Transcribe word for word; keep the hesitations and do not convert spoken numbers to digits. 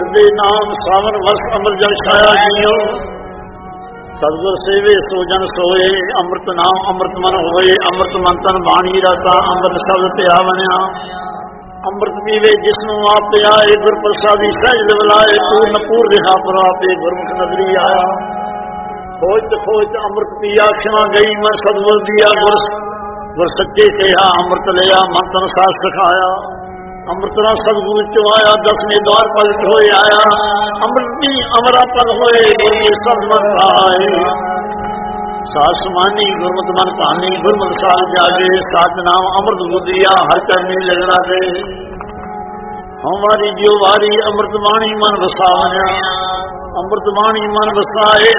दे नाम सावन वर्ष अमृत जल छाया जियो सतगुर सेवे सो जन सोए अमृत नाम अमृत मन होए अमृत मन तन बाणी रता अमृत शब्द ते आवणिया अमृत पीवे जिसनु आप आए गुर प्रसादी सहज बुलाए पूर्ण पूर रिहा पर आपे गुरमुख नगरी आया खोज खोज अमृत पिया क्षमा गई मैं सतगुर दिया गुर गुर सच्चे कहा अमृत लिया मन तन सास सिखाया अमृत ना सतगुरु चो आया दसवें द्वार पलट होए आया अमृत अमरा पल होए गुरु सब मन आए सासमानी गुरमत मन कहानी गुरमत साल जागे सात नाम अमृत बुदिया हर करने लगना दे हमारी जो वारी अमृत वाणी मन वसावना अमृत वाणी मन वसाए